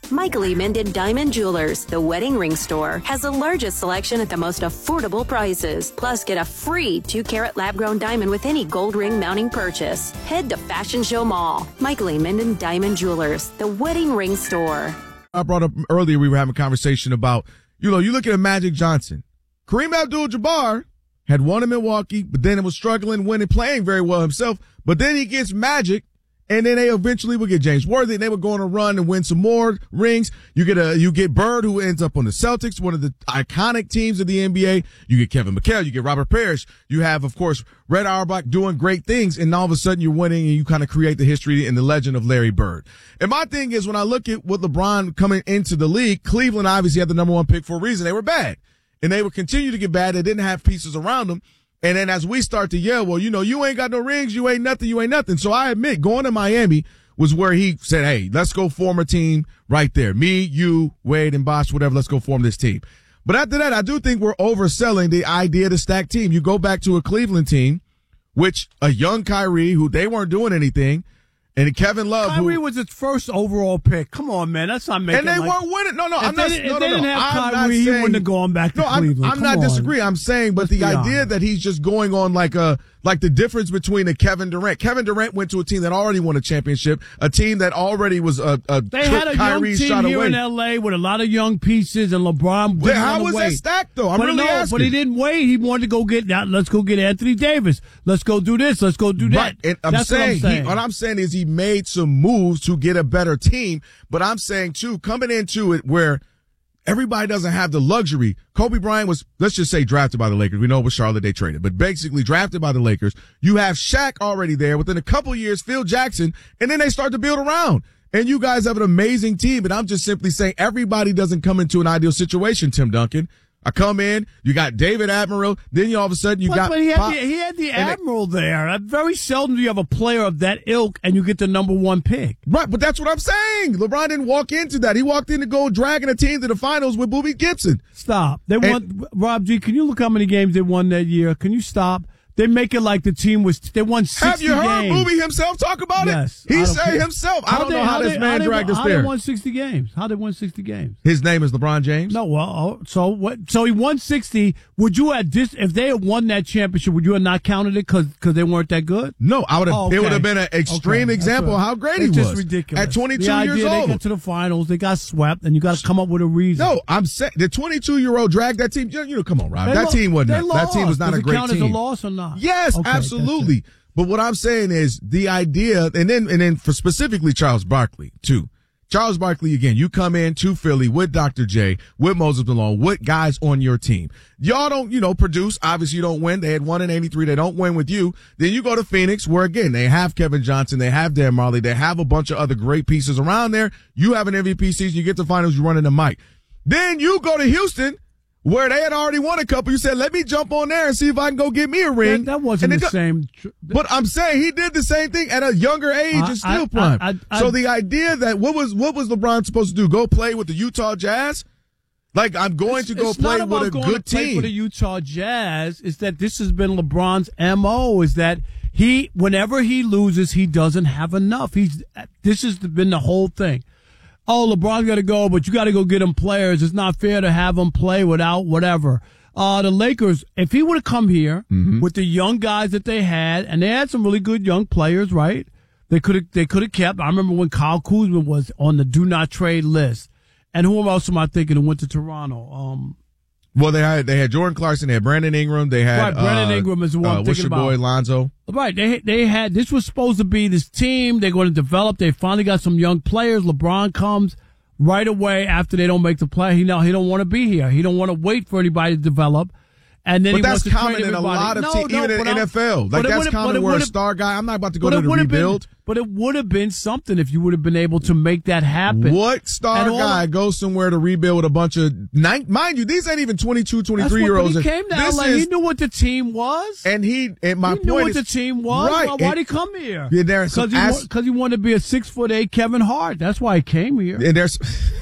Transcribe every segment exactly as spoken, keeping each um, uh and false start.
Michael E. Minden Diamond Jewelers, the wedding ring store, has the largest selection at the most affordable prices. Plus, get a free two-carat lab-grown diamond with any gold ring mounting purchase. Head to Fashion Show Mall. Michael E. Minden Diamond Jewelers, the wedding ring store. I brought up earlier, we were having a conversation about, you know, you look at Magic Johnson. Kareem Abdul-Jabbar had won in Milwaukee, but then it was struggling, winning, playing very well himself. But then he gets Magic. And then they eventually would get James Worthy, and they would go on a run and win some more rings. You get a, you get Bird, who ends up on the Celtics, one of the iconic teams of the N B A. You get Kevin McHale, you get Robert Parrish. You have, of course, Red Auerbach doing great things, and all of a sudden you're winning, and you kind of create the history and the legend of Larry Bird. And my thing is, when I look at what LeBron coming into the league, Cleveland obviously had the number one pick for a reason. They were bad, and they would continue to get bad. They didn't have pieces around them. And then as we start to yell, well, you know, you ain't got no rings, you ain't nothing, you ain't nothing. So I admit, going to Miami was where he said, hey, let's go form a team right there. Me, you, Wade, and Bosh, whatever, let's go form this team. But after that, I do think we're overselling the idea of the stacked team. You go back to a Cleveland team, which a young Kyrie, who they weren't doing anything, and Kevin Love, Kyrie who was its first overall pick. Come on, man, that's not making. And they like, weren't winning. No, no, if I'm they not. Didn't, no, if no, they didn't no. have I'm Kyrie, not he saying, wouldn't have gone back to no, Cleveland. I'm, I'm not on. disagreeing. I'm saying, but Let's the idea honest. that he's just going on like a like the difference between a Kevin Durant. Kevin Durant went to a team that already won a championship, a team that already was a, a they had a Kyrie's young shot team here away. in L A with a lot of young pieces, and LeBron. Well, how was away. that stacked though? I'm but really no, asking. But he didn't wait. He wanted to go get that. Let's go get Anthony Davis. Let's go do this. Let's go do that. Right. And I'm That's saying, what I'm saying. He, what I'm saying is he made some moves to get a better team. But I'm saying too, coming into it where everybody doesn't have the luxury. Kobe Bryant was, let's just say, drafted by the Lakers. We know it was Charlotte they traded, but basically drafted by the Lakers. You have Shaq already there. Within a couple years, Phil Jackson, and then they start to build around. And you guys have an amazing team. And I'm just simply saying everybody doesn't come into an ideal situation, Tim Duncan. I come in, you got David Admiral, then you all of a sudden you but, got but he had Pop, the, he had the Admiral they, there. Very seldom do you have a player of that ilk and you get the number one pick. Right, but that's what I'm saying. LeBron didn't walk into that. He walked in to go dragging a team to the finals with Boobie Gibson. Stop. They won. Rob G, can you look how many games they won that year? Can you stop? They make it like the team was, they won sixty games. Have you heard games. Boobie himself talk about yes, it? He said say himself. I don't they, know how, how this they, man how dragged they, us how there. How they won sixty games? How they won sixty games? His name is LeBron James? No, well, oh, so what? So he won sixty. Would you have this, if they had won that championship, would you have not counted it because they weren't that good? No, I would have, oh, okay. it would have been an extreme okay. example of how great he it's was. Just ridiculous. At twenty-two the idea years they old. got to the finals, they got swept, and you got to come up with a reason. No, I'm saying the twenty-two year old dragged that team. You know, come on, Rob. They that lo- team wasn't, they that team was not Does a great it count team. as a loss or not? Yes, okay, absolutely. But what I'm saying is the idea, and then and then for specifically Charles Barkley too. Charles Barkley, again, you come in to Philly with Doctor J, with Moses Malone, with guys on your team. Y'all don't, you know, produce. Obviously, you don't win. They had won in eighty-three. They don't win with you. Then you go to Phoenix, where, again, they have Kevin Johnson. They have Dan Marley. They have a bunch of other great pieces around there. You have an M V P season. You get to finals. You run into Mike. Then you go to Houston, where they had already won a couple. You said, let me jump on there and see if I can go get me a ring. That, that wasn't the go- same. Tr- but I'm saying he did the same thing at a younger age I, and still I, prime. I, I, so the idea that what was what was LeBron supposed to do? Go play with the Utah Jazz? Like, I'm going it's, to go it's play not with about a going good to play team. For the Utah Jazz, is that this has been LeBron's M O. Is that he, whenever he loses, he doesn't have enough. He's this has been the whole thing. Oh, LeBron's got to go, but you got to go get him players. It's not fair to have him play without whatever. Uh, the Lakers, if he would have come here mm-hmm. with the young guys that they had, and they had some really good young players, right? They could have, they could have kept. I remember when Kyle Kuzma was on the do not trade list. And who else am I thinking who went to Toronto? Um, well, they had they had Jordan Clarkson, they had Brandon Ingram, they had right, Brandon uh, Ingram is the one uh, I'm what's thinking your boy about. Lonzo? Right, they they had this was supposed to be this team. They're going to develop. They finally got some young players. LeBron comes right away after they don't make the play. He now he don't want to be here. He don't want to wait for anybody to develop. And then but he that's wants to common train in a everybody. lot of no, teams, no, even in but N I'm- F L. Like, but it that's would've- common but it where a would've- star guy, I'm not about to go but to it the would've rebuild. Been, but it would have been something if you would have been able to make that happen. What star And all- guy goes somewhere to rebuild with a bunch of, nine, mind you, these ain't even twenty-two, twenty-three year olds. He came to this L A. is, He knew what the team was. and he, and my he point knew what is, the team was. right? Why, why'd he come here? Yeah, there's because he, as- wa- he wanted to be a six foot eight Kevin Hart. That's why he came here. And there's,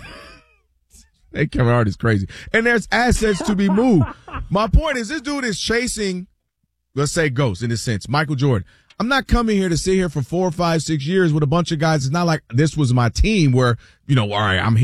hey, Kevin Hart is crazy. And there's assets to be moved. My point is, this dude is chasing, let's say, ghosts in a sense. Michael Jordan. I'm not coming here to sit here for four, five, six years with a bunch of guys. It's not like this was my team where, you know, all right, I'm